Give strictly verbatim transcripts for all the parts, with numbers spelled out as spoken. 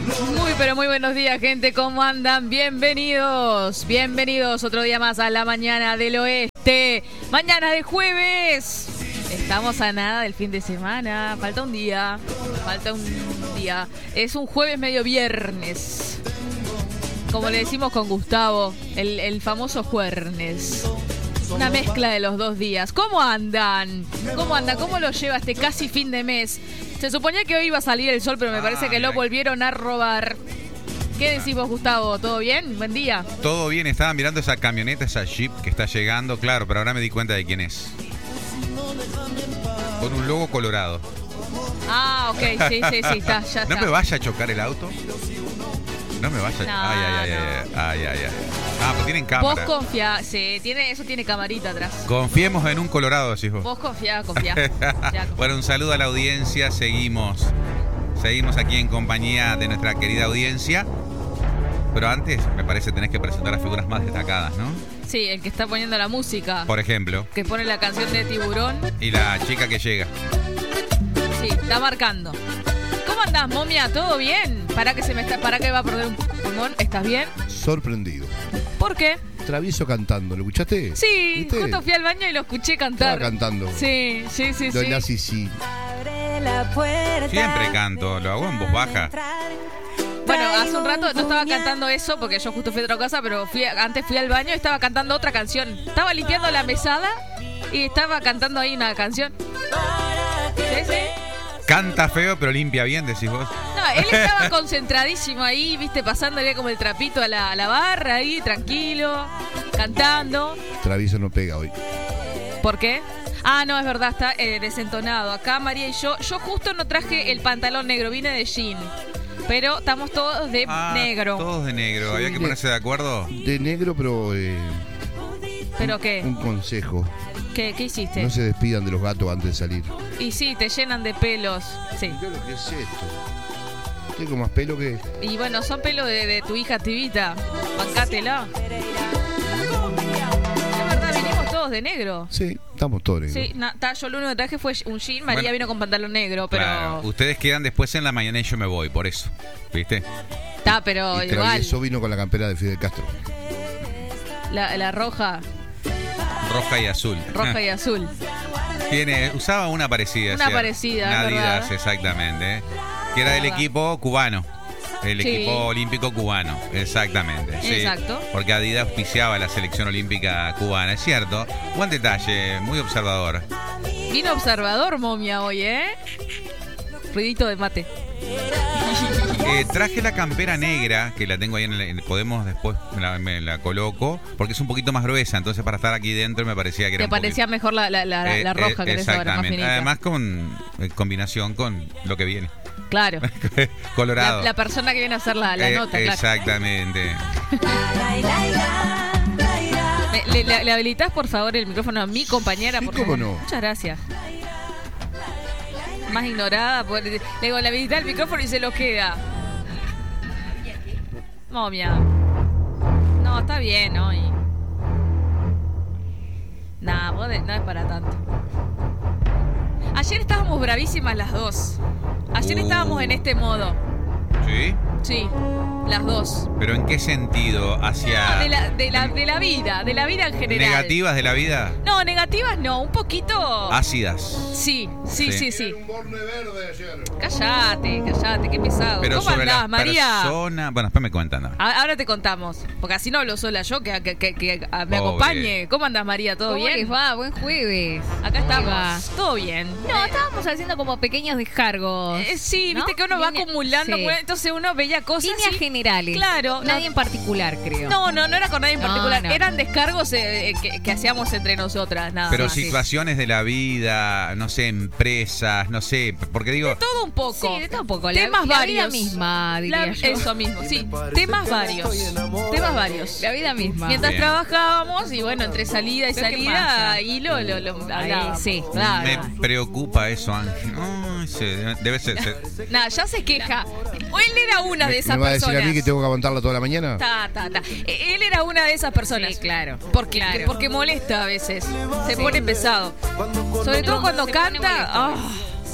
Muy pero muy buenos días, gente, ¿cómo andan? Bienvenidos, bienvenidos otro día más a la mañana del oeste. Mañana de jueves. Estamos a nada del fin de semana. Falta un día, falta un día. Es un jueves medio viernes, como le decimos con Gustavo, el, el famoso juernes. Una mezcla de los dos días. ¿Cómo andan? ¿Cómo andan? ¿Cómo lo lleva este casi fin de mes? Se suponía que hoy iba a salir el sol, pero me parece que lo volvieron a robar. ¿Qué decimos, Gustavo? ¿Todo bien? Buen día. Todo bien, estaba mirando esa camioneta, esa Jeep que está llegando, claro, pero ahora me di cuenta de quién es. Con un logo colorado. Ah, ok, sí, sí, sí, está, ya está. ¿No me vaya a chocar el auto? No me vaya a... No, ay, ay, ay, no. ay, ay, ay, ay. Ah, pues tienen cámara. Vos confiá, sí, tiene, eso tiene camarita atrás. Confiemos en un colorado, decís vos. Vos confiá, confiá. confiá. Bueno, un saludo a la audiencia, seguimos. Seguimos aquí en compañía de nuestra querida audiencia. Pero antes, me parece, tenés que presentar a figuras más destacadas, ¿no? Sí, el que está poniendo la música. Por ejemplo. Que pone la canción de Tiburón. Y la chica que llega. Sí, está marcando. ¿Cómo andás, momia? ¿Todo bien? ¿Para que se me está, para que va a perder un pulmón? ¿Estás bien? Sorprendido. ¿Por qué? Travieso cantando, ¿lo escuchaste? Sí, ¿Viste? Justo fui al baño y lo escuché cantar. Estaba cantando. Sí, sí, sí, sí. Doña Sisi. Siempre canto, lo hago en voz baja. Bueno, hace un rato no estaba cantando eso porque yo justo fui a otra casa, pero fui, antes fui al baño y estaba cantando otra canción. Estaba limpiando la mesada y estaba cantando ahí una canción. Sí, sí. Canta feo, pero limpia bien, decís vos. No, él estaba concentradísimo ahí, viste, pasándole como el trapito a la, a la barra ahí, tranquilo, cantando. Travieso no pega hoy. ¿Por qué? Ah, no, es verdad, está eh, desentonado. Acá María y yo, yo justo no traje el pantalón negro, vine de jean. Pero estamos todos de ah, negro. Todos de negro, había Sí, que de- ponerse de acuerdo. De negro, pero eh, ¿Pero qué? un consejo. ¿Qué, qué hiciste? No se despidan de los gatos antes de salir. Y sí, te llenan de pelos. Sí. ¿Qué es esto? Tengo más pelo que... Y bueno, son pelos de, de tu hija Tibita. Bancátela. Es verdad, vinimos todos de negro. Sí, estamos todos negros. Sí, na, ta, yo lo único que traje fue un jean. María Bueno, vino con pantalón negro, pero. Claro, ustedes quedan después en la mañana y yo me voy, por eso. ¿Viste? Está, pero Y igual. Travieso vino con la campera de Fidel Castro. La, la roja, Roja y azul. roja y azul. Tiene, usaba una parecida. Una sí, parecida, una es Adidas, verdad. exactamente. ¿eh? Que era del verdad. equipo cubano. El Sí. equipo olímpico cubano, exactamente. Sí, Exacto. porque Adidas auspiciaba la selección olímpica cubana, es cierto. Buen detalle, muy observador. Vino observador, momia, hoy, ¿eh? Ruidito de mate. Eh, traje la campera negra, que la tengo ahí en el, en- podemos después, me la, me la coloco, porque es un poquito más gruesa, entonces para estar aquí dentro me parecía que era Te un parecía poquito- mejor la, la, la, Eh, la roja eh, que tenés ahora, más exactamente. finita. Además con eh, combinación con lo que viene. Claro. Colorado. La, la persona que viene a hacer la, la Eh, nota, claro. Exactamente. Me- Le, le- le habilitás, por favor, el micrófono a mi compañera, Sí, por cómo favor? no. Muchas gracias. Más ignorada. Por, le digo, le habilitás el micrófono y se lo queda. Momia. No, está bien hoy. Nah, vos de- no es para tanto. Ayer estábamos bravísimas las dos. Ayer Uh. estábamos en este modo. ¿Sí? Sí, las dos. ¿Pero en qué sentido? ¿Hacia De la, de la, de la vida, de la vida en general. negativas de la vida? No, negativas no, un poquito. Ácidas. Sí, sí, sí, Sí. sí. Un borne verde ayer. Cállate, cállate, qué pesado. Pero ¿Cómo sobre andás, la María? persona... Bueno, después me cuentan. ¿no? A- Ahora te contamos, porque así no hablo sola yo, que, que, que, que a- me Pobre. acompañe. ¿Cómo andás, María? ¿Todo ¿Cómo bien? les va? Buen jueves. Acá ¿Cómo estamos. les Todo bien. No, Eh, estábamos haciendo como pequeños descargos. eh, sí, ¿no? viste que uno va Línea- acumulando, sí. pues, entonces uno veía cosas Líneas así. generales. Claro, Nadie no- en particular, creo. No, no, no era con nadie en No, particular. no. Eran descargos eh, eh, que, que hacíamos entre nosotras, nada Pero más. situaciones de la vida, no sé, empresas, no sé, porque digo... Todo un poco. Sí, de todo un poco. Temas la, varios. La vida misma, diría La- yo. Eso mismo, sí. Temas varios. Temas varios. La vida misma. Mientras Bien. trabajábamos y bueno, entre salida y Pero ¿qué salida, pasa? ahí lo, lo, lo Ahí, hablábamos. sí. Claro. Me preocupa eso, Ángel. Ay, sí, debe ser... se- Nada, ya se queja. O él era una de ¿Me, esas me va a decir personas. a mí que tengo que aguantarla toda la mañana? Ta, ta, ta. Eh, Él era una de esas personas. Sí, claro. Porque, Claro. porque molesta a veces. Se Sí. pone pesado. Sobre todo No, cuando se pone canta. molesto. ah,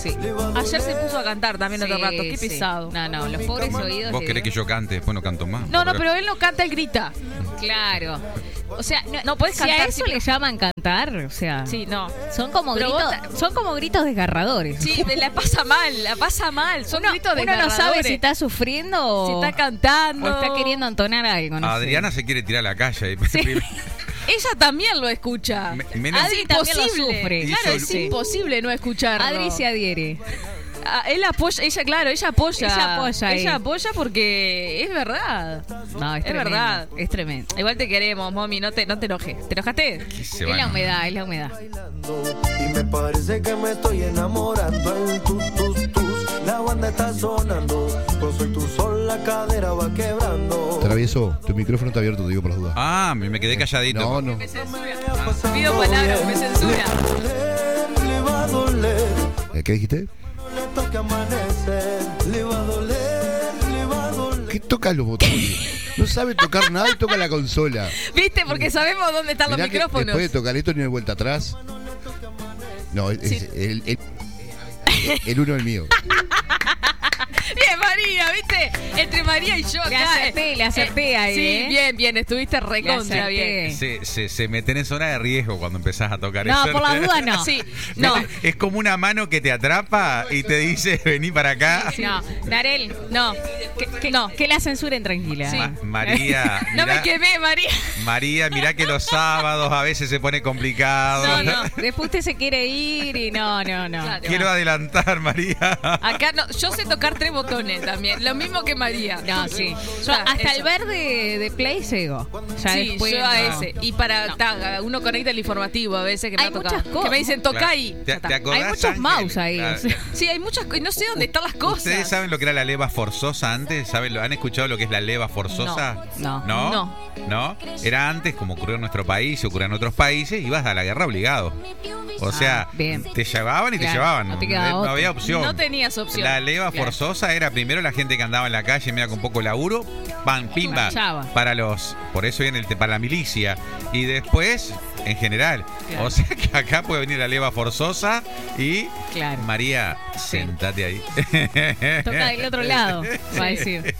Sí. Ayer se puso a cantar también otro Sí, rato. Qué sí. pesado. No, no, los pobres oídos. ¿Vos le querés que digo. yo cante? Después no canto más. No, no, pero él no canta, él grita. Claro. O sea, no, No, podés si cantar, a eso sí, le llaman cantar, o sea, Sí, no. son como Pero gritos, vos son como gritos desgarradores. Sí, la pasa mal, la pasa mal. Son Uno, gritos uno no sabe desgarradores. si está sufriendo o, Si está cantando. o está queriendo entonar algo. No Adriana sé. se quiere tirar a la calle. Sí. Ella también lo escucha. Me- menos- Es Adri también lo imposible. sufre. Claro, Hizo es el- imposible no escucharlo. Adri se adhiere. Ah, él apoya, ella, claro, ella apoya. Ella apoya ahí. Ella apoya porque es verdad. No, es, Es tremendo, verdad. Es tremendo. Igual te queremos, mami, no te, no te enojes. ¿Te enojaste? ¿Qué se Es van? la humedad, es la humedad. Y me parece que me estoy enamorando. El tus, tus, tus, la banda está sonando. Con soy tu sol, la cadera va quebrando. Travieso, tu micrófono está abierto, te digo por las dudas. Ah, me me quedé calladito. No, no. Pido palabras, me censura. Le va a doler, ¿Eh, ¿Qué dijiste? no le toca amanecer. Le va a doler, le va a doler. ¿Qué toca los botones? No sabe tocar nada y toca la consola. ¿Viste? Porque sabemos dónde están los Mirá que micrófonos. después de tocar esto ni de vuelta atrás. No, es, Sí. es- el, el, el uno es el mío. Bien, María, ¿viste? Entre María y yo acá. Le acerté, le acerté ahí, Sí, ¿eh? bien, bien, estuviste recontra acerté. bien. Se, se, se meten en zona de riesgo cuando empezás a tocar No, eso. por las dudas no. Sí, no. Es como una mano que te atrapa y te dice, vení para acá. No, Darel, No, que, que- no. que la censuren tranquila. Sí. Ma- María, No me mirá- quemé, María. María, mirá que los sábados a veces se pone complicado. No, no. Después usted se quiere ir y no, no, no. Claro. Quiero adelantar, María. Acá no, yo sé tocar tres botones también, lo mismo que María. No, sí. Yo Ya, hasta eso. el verde de Play llego. Ya Sí, después yo a no. ese. Y para No. ta, uno conecta el informativo a veces que me Hay ha tocado. muchas cosas. Que me dicen toca Claro. y. ¿Te- ya está. te acordás, Hay muchos Ángel? mouse ahí, Claro. o sea. Sí, hay muchas cosas. No sé dónde están las cosas. ¿Ustedes saben lo que era la leva forzosa antes? ¿Saben? lo- ¿Han escuchado lo que es la leva forzosa? No. ¿No? No. ¿No? Era antes, como ocurrió en nuestro país y ocurrió en otros países, ibas a la guerra obligado. O sea, Ah, bien. te llevaban y te Claro, llevaban. no te quedaba no otra. había opción. No tenías opción. La leva Claro. forzosa era primero la gente que andaba en la calle, mira, con poco laburo, pan, pimba, Marchaba. para los, por eso viene el te- para la milicia. Y después, en general. Claro. O sea que acá puede venir la leva forzosa y Claro. María, sentate ahí. Toca del otro lado, va a decir.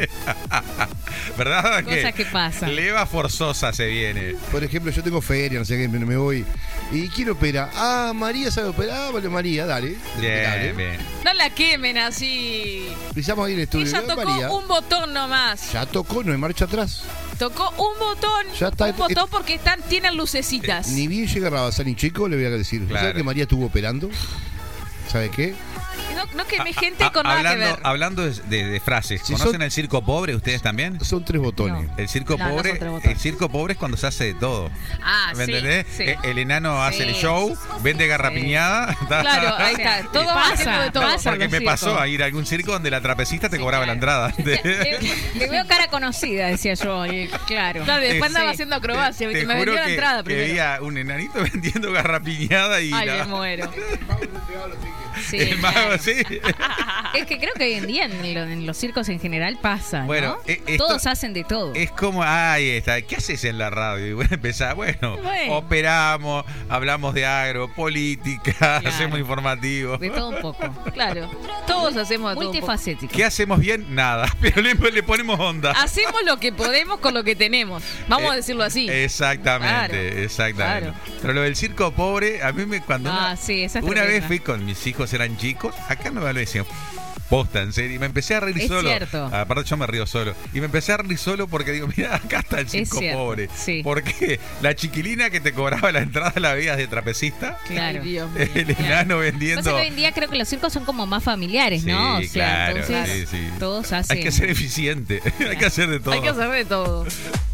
¿Verdad? Cosas que pasan. Leva forzosa se viene. Por ejemplo, yo tengo feria, no sé qué, me, me voy. Y quiero operar. Ah, María sabe operar. Ah, vale, María, dale. Dale. Bien, bien. No la quemen así. Pisamos ahí en el estudio. Ella Eh, tocó María. un botón nomás. Ya tocó, no hay marcha atrás. Tocó un botón. Ya está. Un botón porque están, tienen lucecitas. Eh, Ni bien llega Rabasani chico, le voy a decir. Claro. ¿Sabe que María estuvo operando? ¿Sabe qué? No, no quemé gente Ah, con ah, nada que hablando, ver. hablando de, de- de frases, Si ¿conocen son- el circo pobre ustedes también? Son tres botones. El circo No, no pobre, son tres botones. el circo pobre es cuando se hace de todo. Ah, ¿Me sí, entendés? sí. Eh, El enano hace el Sí. show, vende garrapiñada. Claro, ahí está. Todo va Pasa, haciendo de todo. pasa. Porque los me pasó circos. a ir a algún circo donde la trapecista te cobraba claro. la entrada. Le, le veo cara conocida, decía yo. y claro. Claro, y después Sí. andaba haciendo acrobacia. Te ¿viste? Me juro vendió la que- entrada que primero. veía un enanito vendiendo garrapiñada y Ay, la- me muero. Sí, el mago, claro. sí. Es que creo que hoy en día en, lo- en los circos en general pasa, ¿no? Bueno, eh, esto- Todos hacen de todo. Es como, ahí está, ¿qué haces en la radio? Y bueno, empezás, bueno, Bueno. operamos, hablamos de agro, política, Claro. hacemos informativos. De todo un poco. Claro. Todos hacemos de todo un poco. Multifacético. ¿Qué hacemos bien? Nada, pero le, le ponemos onda. Hacemos lo que podemos con lo que tenemos. Vamos Eh, a decirlo así. Exactamente, Claro, exactamente. claro. Pero lo del circo pobre, a mí me cuando Ah, una, sí, esa es una vez tremenda. fui con mis hijos, eran chicos, acá me lo decían. Posta, en serio. Y me empecé a reír Es solo. cierto. Aparte, yo me río solo. Y me empecé a reír solo porque digo, mira, acá está el Es circo cierto, pobre. sí. Porque la chiquilina que te cobraba la entrada la veías de trapecista. Claro. Ay, Dios mío. El enano Pasa vendiendo. que hoy en día creo que los circos son como más familiares, ¿no? Sí, O sea, claro, entonces sí, sí. todos hacen. Hay que ser eficiente. Hay que hacer de todo. Hay que hacer de todo.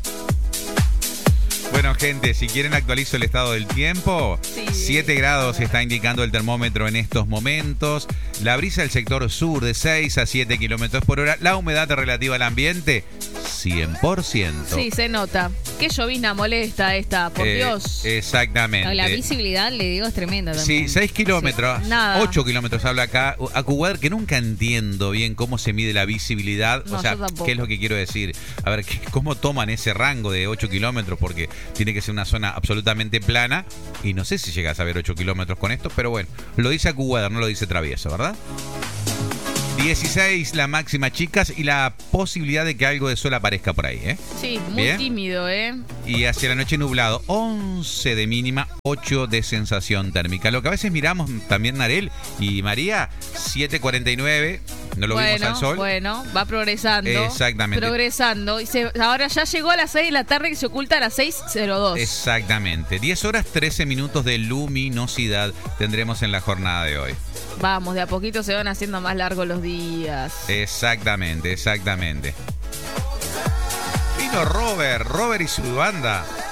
Bueno, gente, si quieren actualizo el estado del tiempo. Sí. siete grados está indicando el termómetro en estos momentos. La brisa del sector sur de seis a siete kilómetros por hora. La humedad relativa al ambiente, cien por ciento. Sí, se nota. Qué llovizna molesta esta, por Eh, Dios. Exactamente. No, la visibilidad, le digo, es tremenda también. Sí, seis kilómetros, Sí, nada. ocho kilómetros habla acá. AccuWeather, que nunca entiendo bien cómo se mide la visibilidad. No, o sea, yo tampoco. ¿qué es lo que quiero decir? A ver, ¿qué- ¿cómo toman ese rango de ocho kilómetros? Porque tiene que ser una zona absolutamente plana. Y no sé si llegas a ver ocho kilómetros con esto, pero bueno, lo dice AccuWeather, no lo dice Travieso, ¿verdad? dieciséis la máxima, chicas, y la posibilidad de que algo de sol aparezca por ahí, ¿eh? Sí, muy Bien. tímido, ¿eh? Y hacia la noche nublado, once de mínima, ocho de sensación térmica. Lo que a veces miramos también, Narel y María, siete cuarenta y nueve, no lo vimos al sol. Bueno, va progresando. Exactamente. Progresando. Y se, ahora ya llegó a las seis de la tarde y se oculta a las seis cero dos. Exactamente. diez horas, trece minutos de luminosidad tendremos en la jornada de hoy. Vamos, de a poquito se van haciendo más largos los días. Exactamente, exactamente. Vino Robert, Robert y su banda.